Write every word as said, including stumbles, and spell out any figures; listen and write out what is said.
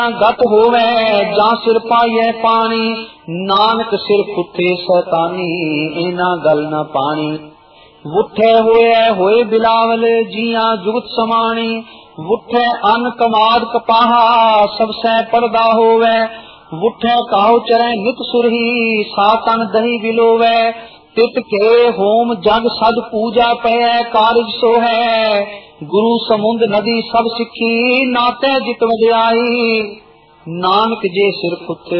गत होवे जा सिर पाइए पानी, नानक सिर फुटे शैतानी, इना गल न पानी। वुठे होए होए बिलावल जिया जुगत समानी, वुठे अन कमाद कपाहा सबसे पर्दा होवे। वुठे काहु चरे नित सुरही सातन दही बिलोवे, तित के होम जग सद पूजा पे कारज सो है। गुरु समुंद नदी सब सिखी नाते जित वजाई, नानक जे सिर फुटे